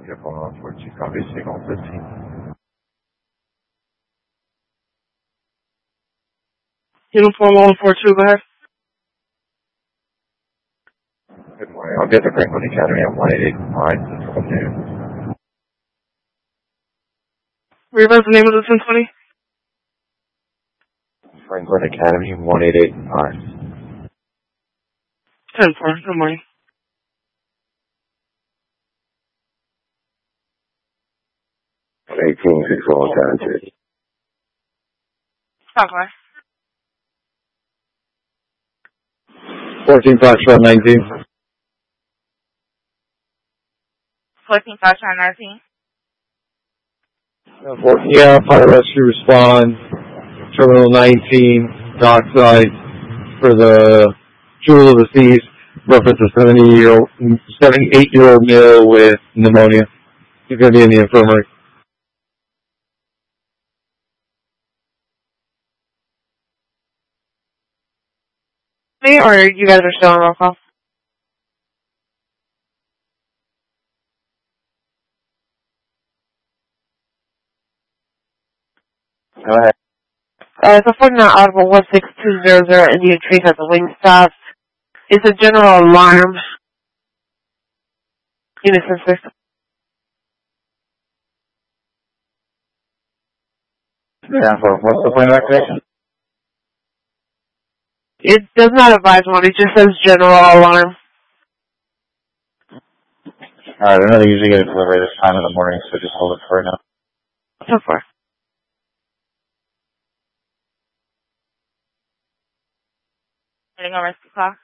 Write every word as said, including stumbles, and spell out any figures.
Uniform one forty-two, copy, signal fifteen. Uniform one forty-two, go ahead. Good morning. I'll get to Franklin Academy at one eighty-eight five to noon. Reverse the name of the ten twenty. Franklin Academy, one eighty-eight five. ten four, good morning. eighteen, six, four, seven, two. Stop by. fourteen, five, twelve, nineteen. fourteen, five, twelve, nineteen. Yeah, fire rescue respond. Terminal nineteen, dockside for the Jewel of the Seas. Reference a seventy-year-old, seventy-eight-year-old male with pneumonia. He's going to be in the infirmary. Me or you guys are still on roll call? Go ahead. Uh, it's a forty-nine Audible one six two zero zero Indian Tree has a wing stop. It's a general alarm. Unit sensor. Yeah, for what's the point of activation? It does not advise one, it just says general alarm. Alright, I know they usually get a delivery this time in the morning, so just hold it for right now. So far. Getting on rescue call.